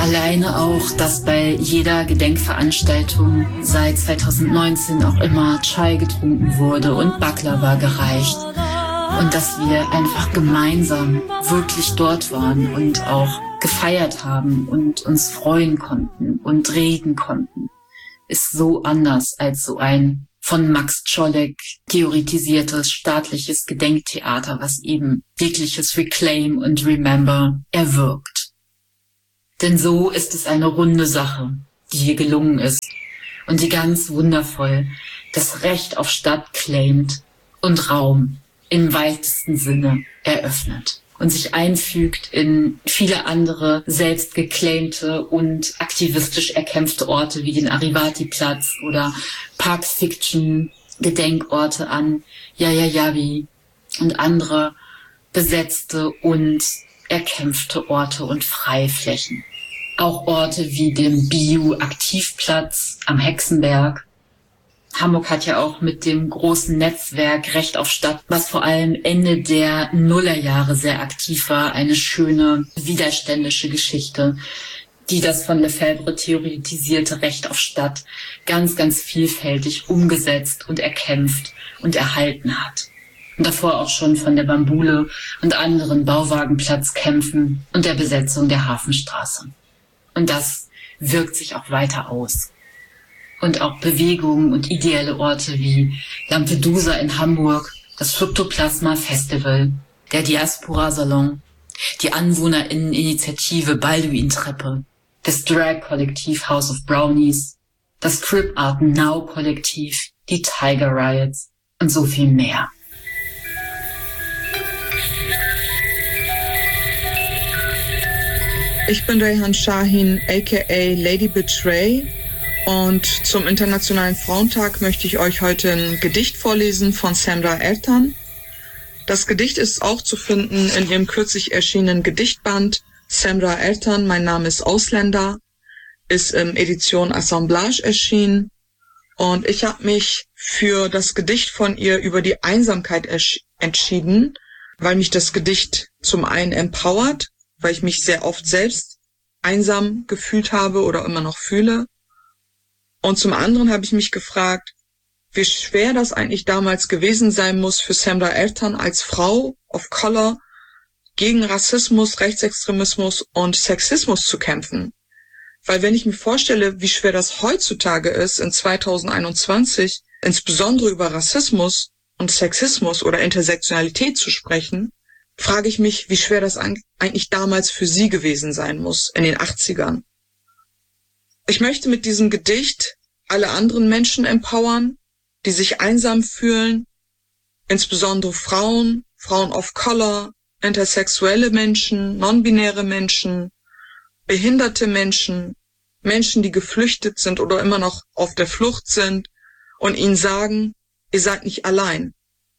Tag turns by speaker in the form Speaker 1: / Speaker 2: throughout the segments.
Speaker 1: Alleine auch, dass bei jeder Gedenkveranstaltung seit 2019 auch immer Chai getrunken wurde und Baklava gereicht. Und dass wir einfach gemeinsam wirklich dort waren und auch gefeiert haben und uns freuen konnten und reden konnten, ist so anders als so ein von Max Czolek theoretisiertes staatliches Gedenktheater, was eben jegliches Reclaim und Remember erwirkt. Denn so ist es eine runde Sache, die hier gelungen ist und die ganz wundervoll das Recht auf Stadt claimt und Raum im weitesten Sinne eröffnet und sich einfügt in viele andere selbst geclaimte und aktivistisch erkämpfte Orte wie den Arivati-Platz oder Park Fiction, Gedenkorte an Yahya Jabi und andere besetzte und erkämpfte Orte und Freiflächen. Auch Orte wie dem BU-Aktivplatz am Hexenberg. Hamburg hat ja auch mit dem großen Netzwerk Recht auf Stadt, was vor allem Ende der Nullerjahre sehr aktiv war, eine schöne widerständische Geschichte, die das von Lefebvre theoretisierte Recht auf Stadt ganz, ganz vielfältig umgesetzt und erkämpft und erhalten hat. Und davor auch schon von der Bambule und anderen Bauwagenplatzkämpfen und der Besetzung der Hafenstraße. Und das wirkt sich auch weiter aus. Und auch Bewegungen und ideelle Orte wie Lampedusa in Hamburg, das Fructoplasma Festival, der Diaspora Salon, die AnwohnerInneninitiative Balduin-Treppe, das Drag-Kollektiv House of Brownies, das Crip Art Now Kollektiv, die Tiger Riots und so viel mehr.
Speaker 2: Ich bin Reyhan Shahin, aka Lady Betray, und zum Internationalen Frauentag möchte ich euch heute ein Gedicht vorlesen von Semra Ertan. Das Gedicht ist auch zu finden in ihrem kürzlich erschienenen Gedichtband Semra Ertan, mein Name ist Ausländer, ist in Edition Assemblage erschienen. Und ich habe mich für das Gedicht von ihr über die Einsamkeit entschieden, weil mich das Gedicht zum einen empowert, weil ich mich sehr oft selbst einsam gefühlt habe oder immer noch fühle. Und zum anderen habe ich mich gefragt, wie schwer das eigentlich damals gewesen sein muss für Semra Ertan als Frau of Color gegen Rassismus, Rechtsextremismus und Sexismus zu kämpfen. Weil wenn ich mir vorstelle, wie schwer das heutzutage ist, in 2021, insbesondere über Rassismus und Sexismus oder Intersektionalität zu sprechen, frage ich mich, wie schwer das eigentlich damals für sie gewesen sein muss, in den 80ern. Ich möchte mit diesem Gedicht alle anderen Menschen empowern, die sich einsam fühlen, insbesondere Frauen, Frauen of Color, intersexuelle Menschen, non-binäre Menschen, behinderte Menschen, Menschen, die geflüchtet sind oder immer noch auf der Flucht sind und ihnen sagen, ihr seid nicht allein.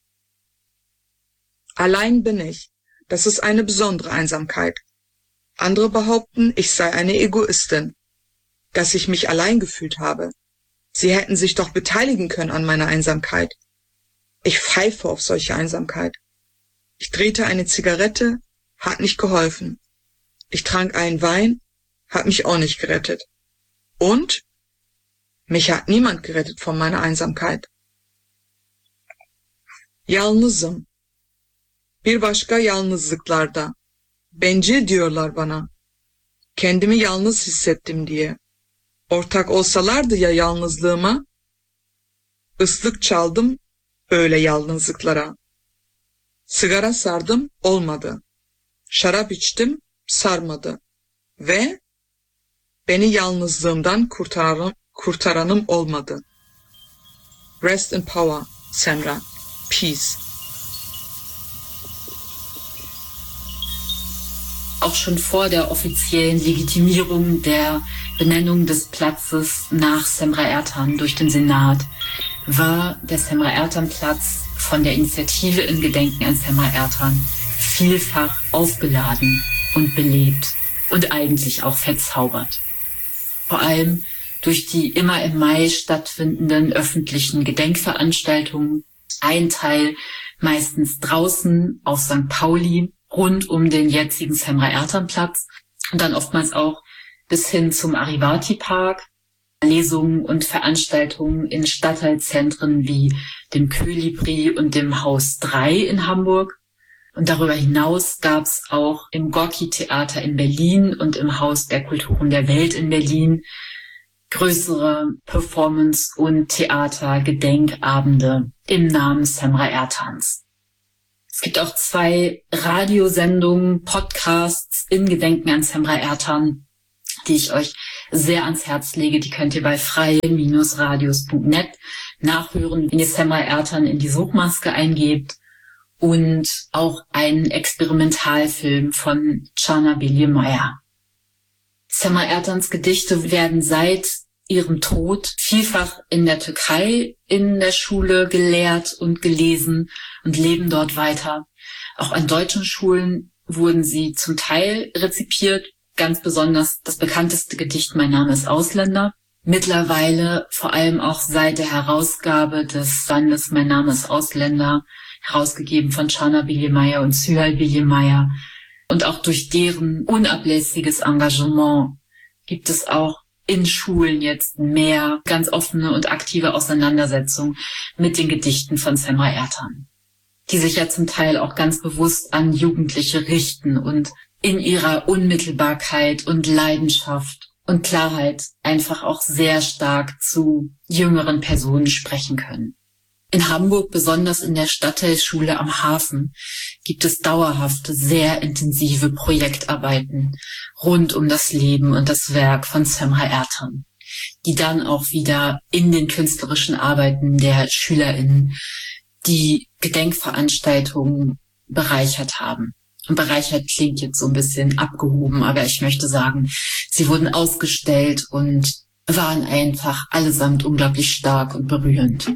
Speaker 2: Allein bin ich. Das ist eine besondere Einsamkeit. Andere behaupten, ich sei eine Egoistin, dass ich mich allein gefühlt habe. Sie hätten sich doch beteiligen können an meiner Einsamkeit. Ich pfeife auf solche Einsamkeit. Ich drehte eine Zigarette, hat nicht geholfen. Ich trank einen Wein, hat mich auch nicht gerettet. Und mich hat niemand gerettet von meiner Einsamkeit. Yalnızım. Bir başka yalnızlıklarda. Bencil diyorlar bana. Kendimi yalnız hissettim diye. Ortak olsalardı ya yalnızlığıma, ıslık çaldım öyle yalnızlıklara. Sigara sardım olmadı. Şarap içtim sarmadı. Ve beni yalnızlığımdan kurtaranım olmadı. Rest in power, Semra. Peace.
Speaker 1: Auch schon vor der offiziellen Legitimierung der Benennung des Platzes nach Semra Ertan durch den Senat war der Semra Ertan Platz von der Initiative in Gedenken an Semra Ertan vielfach aufgeladen und belebt und eigentlich auch verzaubert. Vor allem durch die immer im Mai stattfindenden öffentlichen Gedenkveranstaltungen, ein Teil meistens draußen auf St. Pauli, rund um den jetzigen Semra Ertan Platz und dann oftmals auch bis hin zum Arivati Park, Lesungen und Veranstaltungen in Stadtteilzentren wie dem Kölibri und dem Haus 3 in Hamburg. Und darüber hinaus gab es auch im Gorki-Theater in Berlin und im Haus der Kulturen der Welt in Berlin größere Performance- und Theater-Gedenkabende im Namen Semra Ertans. Es gibt auch 2 Radiosendungen, Podcasts in Gedenken an Semra Ertan, die ich euch sehr ans Herz lege. Die könnt ihr bei freie-radios.net nachhören, wenn ihr Semra Ertan in die Suchmaske eingebt. Und auch einen Experimentalfilm von Cana Bilje-Meyer. Semra Ertans Gedichte werden seit ihrem Tod vielfach in der Türkei in der Schule gelehrt und gelesen und leben dort weiter. Auch an deutschen Schulen wurden sie zum Teil rezipiert, ganz besonders das bekannteste Gedicht Mein Name ist Ausländer. Mittlerweile, vor allem auch seit der Herausgabe des Bandes Mein Name ist Ausländer, herausgegeben von Cana Bilje-Meyer und Süheyl Bilje-Meyer. Und auch durch deren unablässiges Engagement gibt es auch in Schulen jetzt mehr ganz offene und aktive Auseinandersetzung mit den Gedichten von Semra Ertan, die sich ja zum Teil auch ganz bewusst an Jugendliche richten und in ihrer Unmittelbarkeit und Leidenschaft und Klarheit einfach auch sehr stark zu jüngeren Personen sprechen können. In Hamburg, besonders in der Stadtteilschule am Hafen, gibt es dauerhafte, sehr intensive Projektarbeiten rund um das Leben und das Werk von Semra Ertan, die dann auch wieder in den künstlerischen Arbeiten der SchülerInnen die Gedenkveranstaltungen bereichert haben. Und bereichert klingt jetzt so ein bisschen abgehoben, aber ich möchte sagen, sie wurden ausgestellt und waren einfach allesamt unglaublich stark und berührend.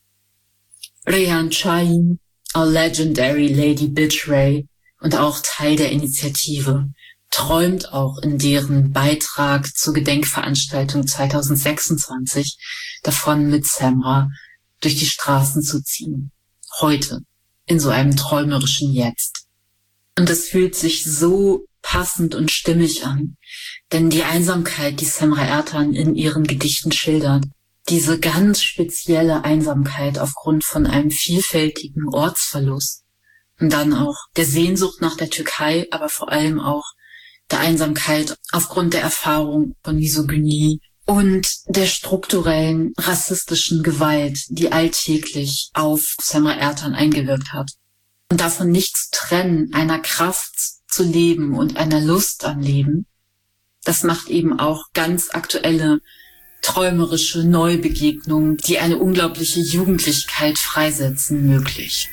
Speaker 1: Reyhan Şahin, Our Legendary Lady Betray und auch Teil der Initiative, träumt auch in deren Beitrag zur Gedenkveranstaltung 2026 davon, mit Semra durch die Straßen zu ziehen. Heute, in so einem träumerischen Jetzt. Und es fühlt sich so passend und stimmig an, denn die Einsamkeit, die Semra Ertan in ihren Gedichten schildert, diese ganz spezielle Einsamkeit aufgrund von einem vielfältigen Ortsverlust und dann auch der Sehnsucht nach der Türkei, aber vor allem auch der Einsamkeit aufgrund der Erfahrung von Misogynie und der strukturellen rassistischen Gewalt, die alltäglich auf Semra Ertan eingewirkt hat. Und davon nicht zu trennen, einer Kraft zu leben und einer Lust am Leben, das macht eben auch ganz aktuelle träumerische Neubegegnungen, die eine unglaubliche Jugendlichkeit freisetzen, möglich.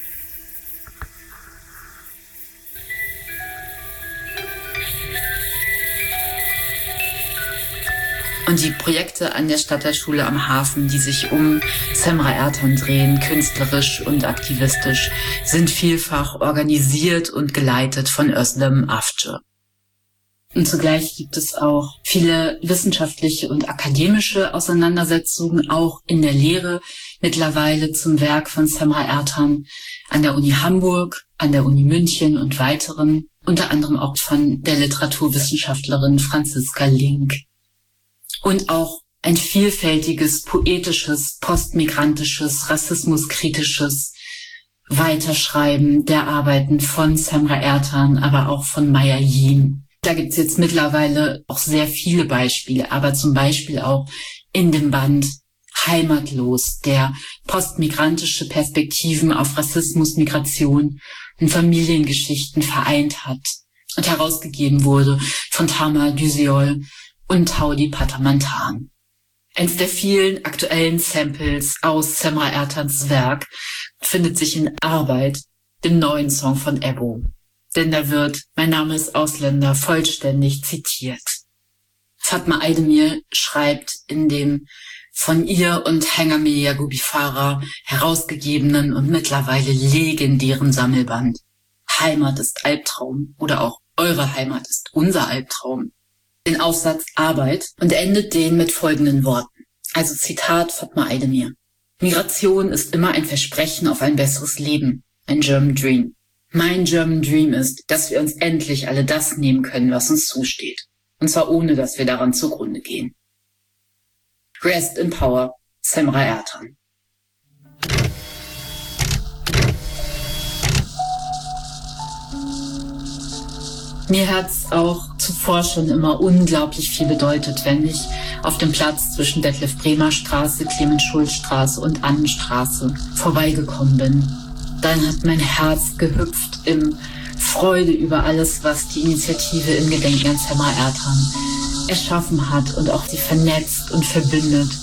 Speaker 1: Und die Projekte an der Stadtteilschule am Hafen, die sich um Semra Ertan drehen, künstlerisch und aktivistisch, sind vielfach organisiert und geleitet von Özlem Avcı. Und zugleich gibt es auch viele wissenschaftliche und akademische Auseinandersetzungen, auch in der Lehre mittlerweile zum Werk von Semra Ertan an der Uni Hamburg, an der Uni München und weiteren, unter anderem auch von der Literaturwissenschaftlerin Franziska Link. Und auch ein vielfältiges, poetisches, postmigrantisches, rassismuskritisches Weiterschreiben der Arbeiten von Semra Ertan, aber auch von Maya Jin. Da gibt's jetzt mittlerweile auch sehr viele Beispiele, aber zum Beispiel auch in dem Band Heimatlos, der postmigrantische Perspektiven auf Rassismus, Migration und Familiengeschichten vereint hat und herausgegeben wurde von Tamar Düsiol und Taudi Patamantan. Eins der vielen aktuellen Samples aus Semra Ertans Werk findet sich in Arbeit, dem neuen Song von Ebbo. Denn da wird Mein Name ist Ausländer vollständig zitiert. Fatma Aydemir schreibt in dem von ihr und Hengame Yagubi Farah herausgegebenen und mittlerweile legendären Sammelband Heimat ist Albtraum oder auch Eure Heimat ist unser Albtraum den Aufsatz Arbeit und endet den mit folgenden Worten. Also Zitat Fatma Aydemir. Migration ist immer ein Versprechen auf ein besseres Leben, ein German Dream. Mein German Dream ist, dass wir uns endlich alle das nehmen können, was uns zusteht. Und zwar ohne, dass wir daran zugrunde gehen. Rest in Power, Semra Ertan. Mir hat's auch zuvor schon immer unglaublich viel bedeutet, wenn ich auf dem Platz zwischen Detlef-Bremer-Straße, Clemens-Schulz-Straße und Annenstraße vorbeigekommen bin. Dann hat mein Herz gehüpft in Freude über alles, was die Initiative im Gedenken an Semra Ertan erschaffen hat und auch sie vernetzt und verbindet.